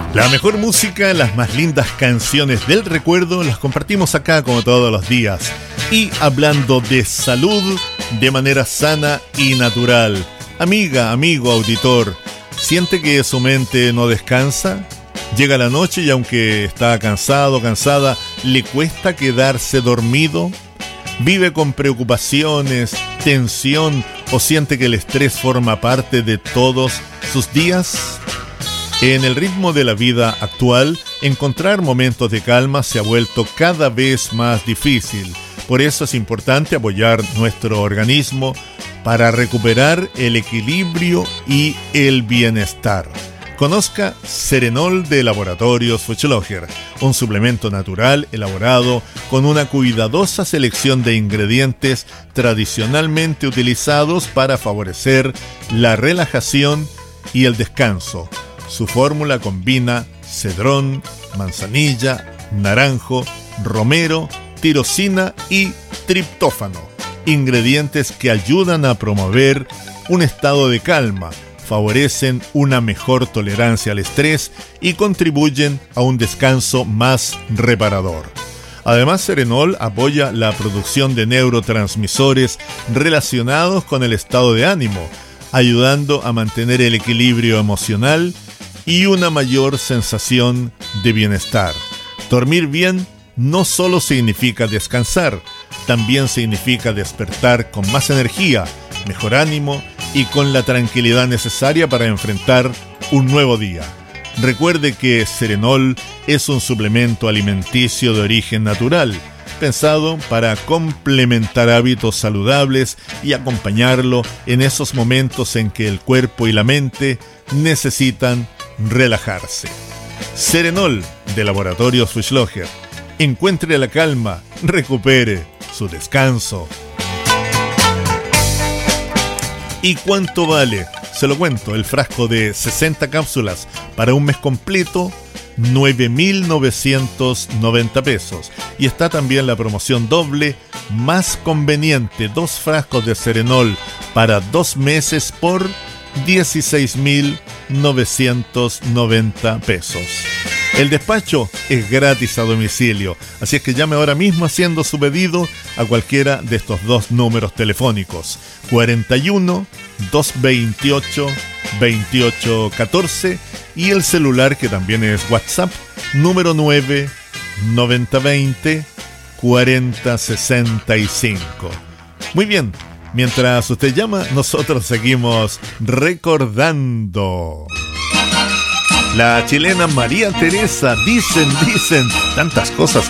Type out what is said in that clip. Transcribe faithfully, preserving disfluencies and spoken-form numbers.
La mejor música, las más lindas canciones del recuerdo, las compartimos acá como todos los días. Y hablando de salud de manera sana y natural. Amiga, amigo, auditor, ¿siente que su mente no descansa? Llega la noche y aunque está cansado, cansada, ¿le cuesta quedarse dormido? ¿Vive con preocupaciones, tensión o siente que el estrés forma parte de todos sus días? En el ritmo de la vida actual, encontrar momentos de calma se ha vuelto cada vez más difícil. Por eso es importante apoyar nuestro organismo para recuperar el equilibrio y el bienestar. Conozca Serenol de Laboratorios Fuchsloger, un suplemento natural elaborado con una cuidadosa selección de ingredientes tradicionalmente utilizados para favorecer la relajación y el descanso. Su fórmula combina cedrón, manzanilla, naranjo, romero, tirosina y triptófano, ingredientes que ayudan a promover un estado de calma, favorecen una mejor tolerancia al estrés y contribuyen a un descanso más reparador. Además, Serenol apoya la producción de neurotransmisores relacionados con el estado de ánimo, ayudando a mantener el equilibrio emocional y una mayor sensación de bienestar. Dormir bien no solo significa descansar, también significa despertar con más energía, mejor ánimo y con la tranquilidad necesaria para enfrentar un nuevo día. Recuerde que Serenol es un suplemento alimenticio de origen natural, pensado para complementar hábitos saludables y acompañarlo en esos momentos en que el cuerpo y la mente necesitan relajarse. Serenol de Laboratorios Fuchsloger. Encuentre la calma, recupere su descanso. ¿Y cuánto vale? Se lo cuento, el frasco de sesenta cápsulas para un mes completo, nueve mil novecientos noventa pesos. Y está también la promoción doble más conveniente, dos frascos de Serenol para dos meses por dieciséis mil novecientos noventa pesos. El despacho es gratis a domicilio, así es que llame ahora mismo haciendo su pedido a cualquiera de estos dos números telefónicos: cuarenta y uno, doscientos veintiocho, veintiocho catorce y el celular, que también es WhatsApp, número nueve, noventa veinte, cuarenta sesenta y cinco. Muy bien, mientras usted llama, nosotros seguimos recordando. La chilena María Teresa, dicen, dicen tantas cosas